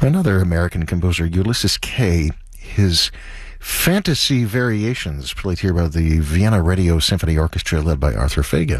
Another American composer, Ulysses Kay, his Fantasy Variations, played here by the Vienna Radio Symphony Orchestra led by Arthur Fagan.